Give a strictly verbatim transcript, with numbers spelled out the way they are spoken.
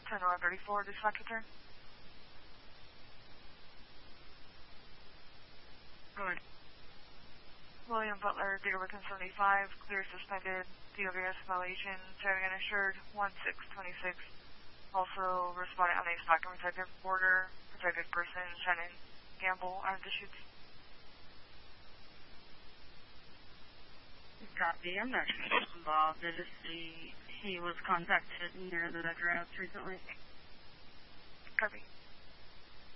ten one thirty-four, dispatch return. Good. William Butler, Digger Wickham seventy-five, clear suspended, D O V S violation, driving uninsured, one six twenty-six. Also responding on a stock and protected border, protected person, Shannon Gamble, armed issues. Copy. I'm not sure who's involved. I just see he was contacted near the address recently. Copy.